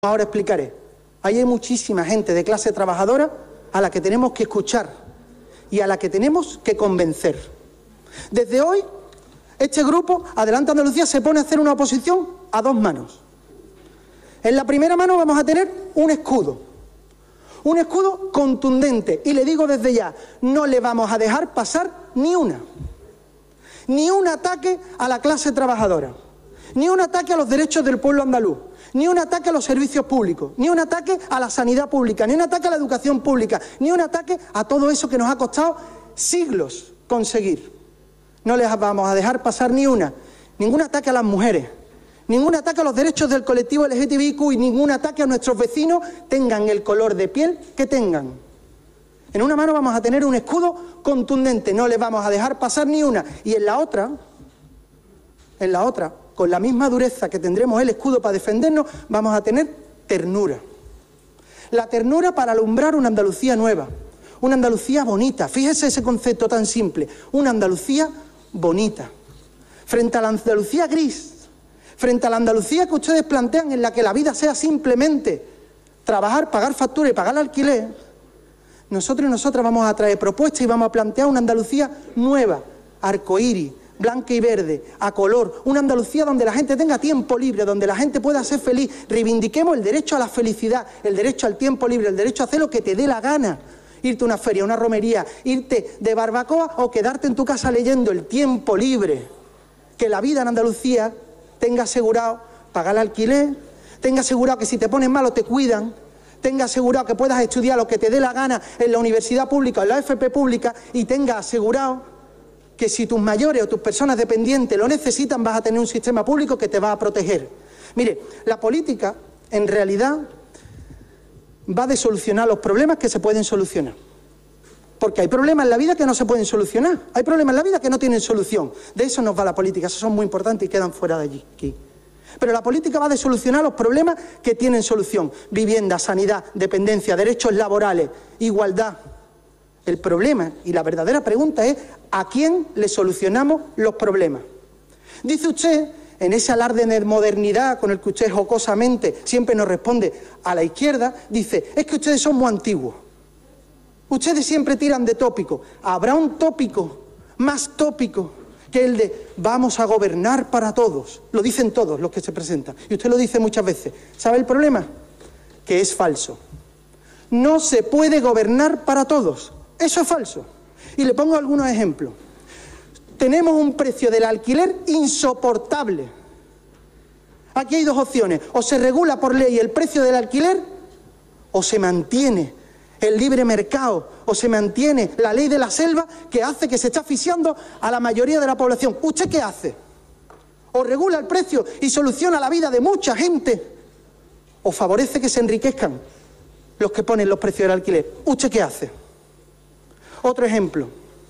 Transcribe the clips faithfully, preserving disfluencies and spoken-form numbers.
Ahora explicaré. Ahí hay muchísima gente de clase trabajadora a la que tenemos que escuchar y a la que tenemos que convencer. Desde hoy, este grupo, Adelante Andalucía, se pone a hacer una oposición a dos manos. En la primera mano vamos a tener un escudo, un escudo contundente, y le digo desde ya, no le vamos a dejar pasar ni una, ni un ataque a la clase trabajadora, ni un ataque a los derechos del pueblo andaluz, ni un ataque a los servicios públicos, ni un ataque a la sanidad pública, ni un ataque a la educación pública, ni un ataque a todo eso que nos ha costado siglos conseguir. No les vamos a dejar pasar ni una, ningún ataque a las mujeres, ningún ataque a los derechos del colectivo L G T B I Q y ningún ataque a nuestros vecinos, tengan el color de piel que tengan. En una mano vamos a tener un escudo contundente, no les vamos a dejar pasar ni una, y en la otra, en la otra, con la misma dureza que tendremos el escudo para defendernos, vamos a tener ternura. La ternura para alumbrar una Andalucía nueva, una Andalucía bonita. Fíjese ese concepto tan simple, una Andalucía bonita. Frente a la Andalucía gris, frente a la Andalucía que ustedes plantean en la que la vida sea simplemente trabajar, pagar factura y pagar el alquiler, nosotros y nosotras vamos a traer propuestas y vamos a plantear una Andalucía nueva, arcoíris, blanca y verde, a color, una Andalucía donde la gente tenga tiempo libre, donde la gente pueda ser feliz. Reivindiquemos el derecho a la felicidad, el derecho al tiempo libre, el derecho a hacer lo que te dé la gana. Irte a una feria, a una romería, irte de barbacoa o quedarte en tu casa leyendo, el tiempo libre. Que la vida en Andalucía tenga asegurado pagar el alquiler, tenga asegurado que si te pones malo te cuidan, tenga asegurado que puedas estudiar lo que te dé la gana en la universidad pública o en la F P pública, y tenga asegurado que si tus mayores o tus personas dependientes lo necesitan, vas a tener un sistema público que te va a proteger. Mire, la política, en realidad, va de solucionar los problemas que se pueden solucionar. Porque hay problemas en la vida que no se pueden solucionar. Hay problemas en la vida que no tienen solución. De eso nos va la política, esos son muy importantes y quedan fuera de allí. Aquí. Pero la política va de solucionar los problemas que tienen solución. Vivienda, sanidad, dependencia, derechos laborales, igualdad. El problema y la verdadera pregunta es ¿a quién le solucionamos los problemas? Dice usted, en ese alarde de modernidad con el que usted jocosamente siempre nos responde a la izquierda, dice, es que ustedes son muy antiguos. Ustedes siempre tiran de tópico. ¿Habrá un tópico más tópico que el de vamos a gobernar para todos? Lo dicen todos los que se presentan. Y usted lo dice muchas veces. ¿Sabe el problema? Que es falso. No se puede gobernar para todos. Eso es falso. Y le pongo algunos ejemplos. Tenemos un precio del alquiler insoportable. Aquí hay dos opciones. O se regula por ley el precio del alquiler, o se mantiene el libre mercado, o se mantiene la ley de la selva que hace que se esté asfixiando a la mayoría de la población. ¿Usted qué hace? O regula el precio y soluciona la vida de mucha gente, o favorece que se enriquezcan los que ponen los precios del alquiler. ¿Usted qué hace? Otro ejemplo.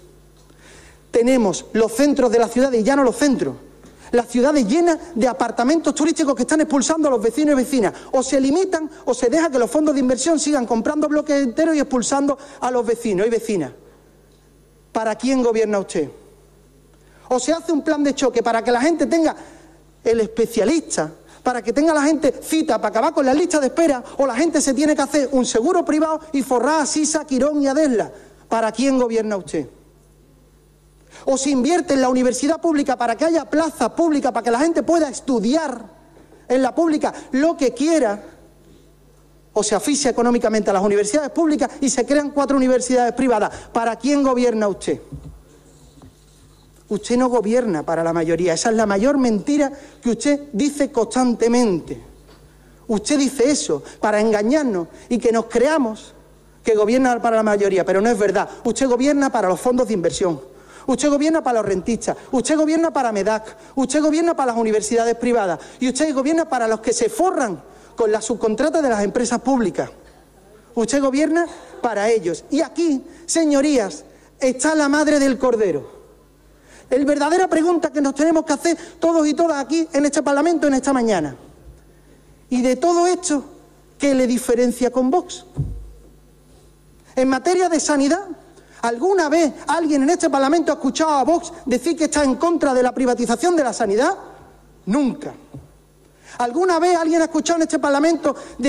Tenemos los centros de las ciudades, y ya no los centros, las ciudades llenas de apartamentos turísticos que están expulsando a los vecinos y vecinas. O se limitan o se deja que los fondos de inversión sigan comprando bloques enteros y expulsando a los vecinos y vecinas. ¿Para quién gobierna usted? O se hace un plan de choque para que la gente tenga el especialista, para que tenga la gente cita para acabar con las listas de espera, o la gente se tiene que hacer un seguro privado y forrar a Sisa, Quirón y Adesla. ¿Para quién gobierna usted? O se invierte en la universidad pública para que haya plaza pública, para que la gente pueda estudiar en la pública lo que quiera, o se asfixia económicamente a las universidades públicas y se crean cuatro universidades privadas. ¿Para quién gobierna usted? Usted no gobierna para la mayoría. Esa es la mayor mentira que usted dice constantemente. Usted dice eso para engañarnos y que nos creamos que gobierna para la mayoría, pero no es verdad. Usted gobierna para los fondos de inversión, usted gobierna para los rentistas, usted gobierna para MEDAC, usted gobierna para las universidades privadas y usted gobierna para los que se forran con las subcontratas de las empresas públicas. Usted gobierna para ellos. Y aquí, señorías, está la madre del cordero. La verdadera pregunta que nos tenemos que hacer todos y todas aquí en este Parlamento en esta mañana. Y de todo esto, ¿qué le diferencia con Vox? En materia de sanidad, ¿alguna vez alguien en este Parlamento ha escuchado a Vox decir que está en contra de la privatización de la sanidad? Nunca. ¿Alguna vez alguien ha escuchado en este Parlamento de